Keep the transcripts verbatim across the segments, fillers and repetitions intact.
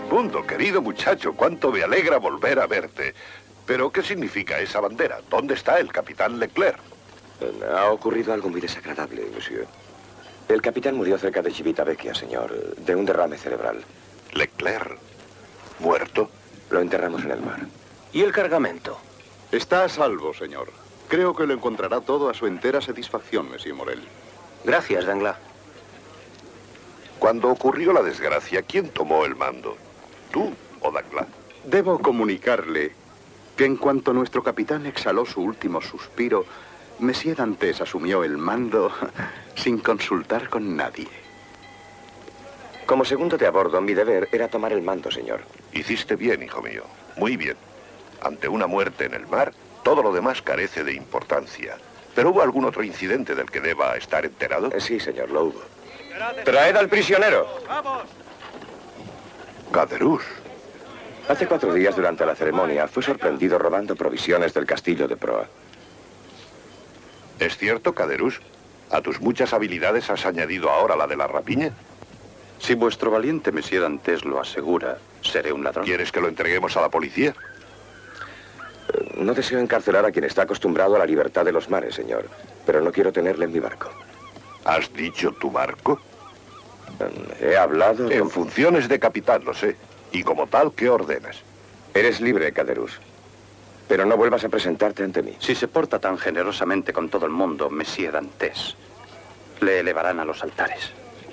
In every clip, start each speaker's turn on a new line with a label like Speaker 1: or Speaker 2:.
Speaker 1: mundo, querido muchacho, cuánto me alegra volver a verte. Pero, ¿qué significa esa bandera? ¿Dónde está el capitán Leclerc?
Speaker 2: Ha ocurrido algo muy desagradable, monsieur. El capitán murió cerca de Civitavecchia, señor, de un derrame cerebral.
Speaker 1: ¿Leclerc? ¿Muerto?
Speaker 2: Lo enterramos en el mar.
Speaker 3: ¿Y el cargamento?
Speaker 4: Está a salvo, señor. Creo que lo encontrará todo a su entera satisfacción, monsieur Morel.
Speaker 3: Gracias, Danglars.
Speaker 1: Cuando ocurrió la desgracia, ¿quién tomó el mando? ¿Tú o Danglars?
Speaker 4: Debo comunicarle que en cuanto nuestro capitán exhaló su último suspiro, Monsieur Dantes asumió el mando sin consultar con nadie.
Speaker 2: Como segundo de a bordo, mi deber era tomar el mando, señor.
Speaker 1: Hiciste bien, hijo mío. Muy bien. Ante una muerte en el mar, todo lo demás carece de importancia. ¿Pero hubo algún otro incidente del que deba estar enterado?
Speaker 2: Eh, sí, señor, lo hubo. ¡Traed al prisionero!
Speaker 5: ¡Vamos!
Speaker 1: Caderousse.
Speaker 2: Hace cuatro días, durante la ceremonia, fue sorprendido robando provisiones del castillo de proa.
Speaker 1: ¿Es cierto, Caderousse? ¿A tus muchas habilidades has añadido ahora la de la rapiña?
Speaker 4: Si vuestro valiente Monsieur Dantes lo asegura, seré un ladrón.
Speaker 1: ¿Quieres que lo entreguemos a la policía?
Speaker 2: Eh, no deseo encarcelar a quien está acostumbrado a la libertad de los mares, señor. Pero no quiero tenerle en mi barco.
Speaker 1: ¿Has dicho tu barco?
Speaker 2: He hablado...
Speaker 1: En
Speaker 2: con...
Speaker 1: funciones de capitán, lo sé. Y como tal, ¿qué ordenas?
Speaker 2: Eres libre, Caderousse. Pero no vuelvas a presentarte ante mí.
Speaker 4: Si se porta tan generosamente con todo el mundo, Monsieur Dantes, le elevarán a los altares.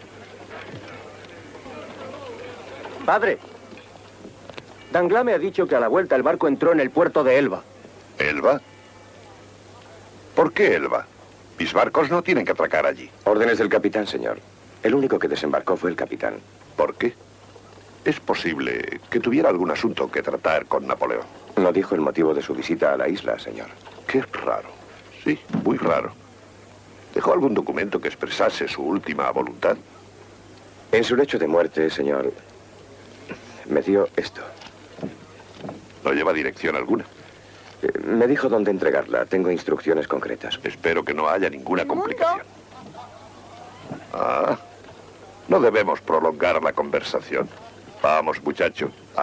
Speaker 3: Padre, Danglars me ha dicho que a la vuelta el barco entró en el puerto de Elba.
Speaker 1: ¿Elba? ¿Por qué Elba? Mis barcos no tienen que atracar allí.
Speaker 2: Órdenes del capitán, señor. El único que desembarcó fue el capitán.
Speaker 1: ¿Por qué? Es posible que tuviera algún asunto que tratar con Napoleón.
Speaker 2: No dijo el motivo de su visita a la isla, señor.
Speaker 1: Qué raro. Sí, muy raro. ¿Dejó algún documento que expresase su última voluntad?
Speaker 2: En su lecho de muerte, señor, me dio esto.
Speaker 1: ¿No lleva dirección alguna?
Speaker 2: Eh, me dijo dónde entregarla. Tengo instrucciones concretas.
Speaker 1: Espero que no haya ninguna complicación. Ah, no debemos prolongar la conversación. Vamos, muchacho.